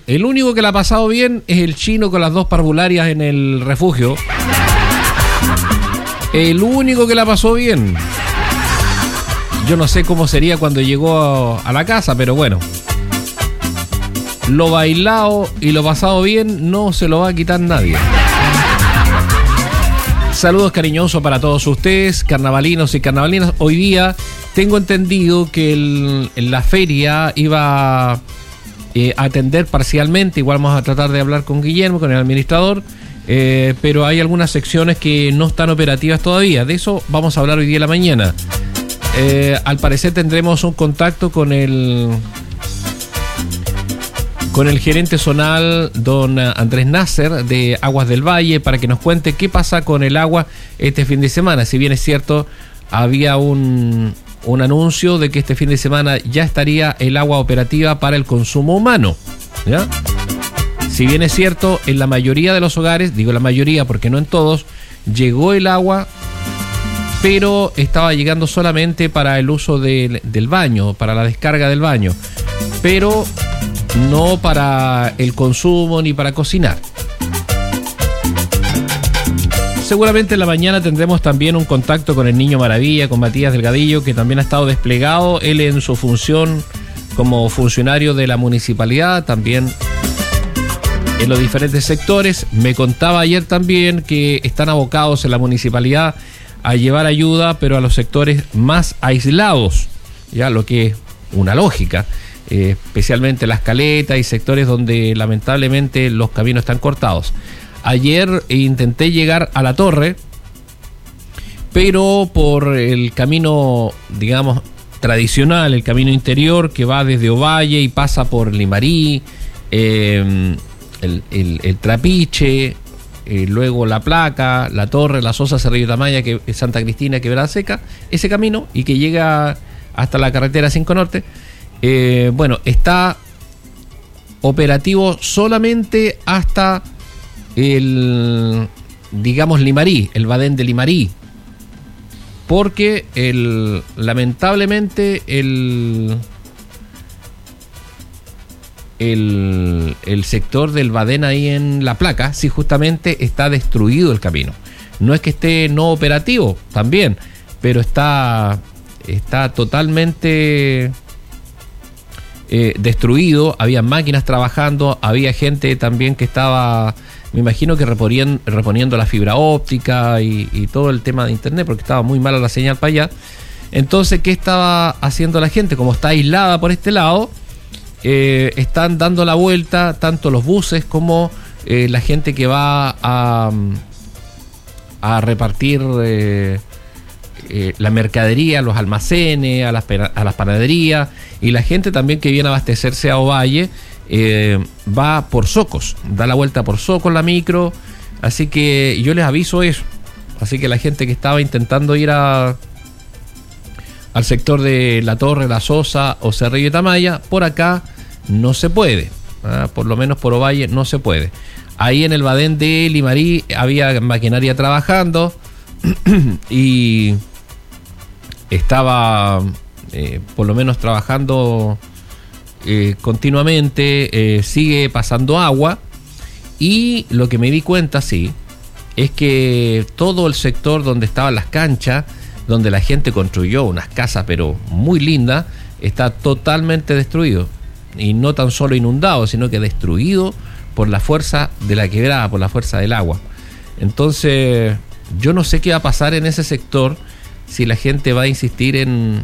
El único que la ha pasado bien es el chino con las 2 parvularias en el refugio. El único que la pasó bien. Yo no sé cómo sería cuando llegó a la casa, pero bueno. Lo bailado y lo pasado bien no se lo va a quitar nadie. Saludos cariñosos para todos ustedes, carnavalinos y carnavalinas. Hoy día tengo entendido que en la feria iba a atender parcialmente. Igual vamos a tratar de hablar con Guillermo, con el administrador. Pero hay algunas secciones que no están operativas todavía. De eso vamos a hablar hoy día en la mañana. Al parecer tendremos un contacto con el gerente zonal, don Andrés Nasser, de Aguas del Valle, para que nos cuente qué pasa con el agua este fin de semana. Si bien es cierto, había un anuncio de que este fin de semana ya estaría el agua operativa para el consumo humano, ¿ya? Si bien es cierto, en la mayoría de los hogares, digo la mayoría porque no en todos, llegó el agua, pero estaba llegando solamente para el uso del baño, para la descarga del baño, pero no para el consumo ni para cocinar. Seguramente en la mañana tendremos también un contacto con el Niño Maravilla, con Matías Delgadillo, que también ha estado desplegado, él en su función como funcionario de la municipalidad, también en los diferentes sectores. Me contaba ayer también que están abocados en la municipalidad a llevar ayuda, pero a los sectores más aislados, ya, lo que es una lógica, especialmente las caletas y sectores donde lamentablemente los caminos están cortados. Ayer intenté llegar a La Torre, pero por el camino, digamos, tradicional, el camino interior que va desde Ovalle y pasa por Limarí, el Trapiche, luego La Placa, La Torre, La Sosa, Cerrillo Tamaya, que es Santa Cristina, Quebrada Seca, ese camino, y que llega hasta la carretera 5 Norte, bueno, está operativo solamente hasta digamos, Limarí, el Badén de Limarí, porque lamentablemente el sector del Badén ahí en La Placa, sí, justamente está destruido el camino. No es que esté no operativo, también, pero está totalmente destruido. Había máquinas trabajando, había gente también que estaba, me imagino que reponiendo la fibra óptica y todo el tema de internet, porque estaba muy mala la señal para allá. Entonces, ¿qué estaba haciendo la gente? Como está aislada por este lado, están dando la vuelta tanto los buses como la gente que va a repartir la mercadería, los almacenes, a las panaderías, y la gente también que viene a abastecerse a Ovalle va por Socos, da la vuelta por Socos la micro, así que yo les aviso eso. Así que la gente que estaba intentando ir al sector de La Torre, La Sosa o Cerrillo Tamaya, por acá no se puede, por lo menos por Ovalle no se puede. Ahí en el Badén de Limarí había maquinaria trabajando y estaba por lo menos trabajando continuamente, sigue pasando agua, y lo que me di cuenta, sí, es que todo el sector donde estaban las canchas, donde la gente construyó unas casas pero muy lindas, está totalmente destruido, y no tan solo inundado, sino que destruido por la fuerza de la quebrada, por la fuerza del agua. Entonces yo no sé qué va a pasar en ese sector, si la gente va a insistir en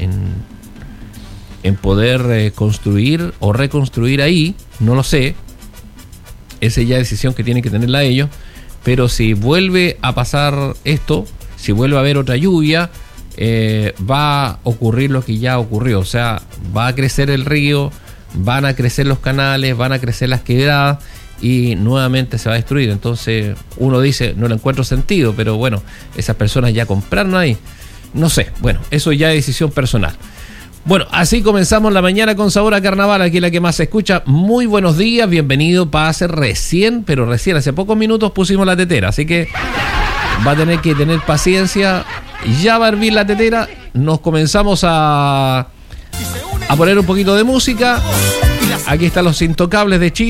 poder construir o reconstruir ahí, no lo sé. Esa ya es decisión que tienen que tenerla ellos. Pero si vuelve a pasar esto, si vuelve a haber otra lluvia, va a ocurrir lo que ya ocurrió. O sea, va a crecer el río, van a crecer los canales, van a crecer las quebradas, y nuevamente se va a destruir. Entonces uno dice, no le encuentro sentido, pero bueno, esas personas ya compraron ahí, no sé, bueno, eso ya es decisión personal. Bueno, así comenzamos la mañana con sabor a carnaval, aquí la que más se escucha. Muy buenos días, bienvenido. Pase recién, hace pocos minutos pusimos la tetera, así que va a tener que tener paciencia. Ya va a hervir la tetera, nos comenzamos a poner un poquito de música. Aquí están los Intocables de Chile.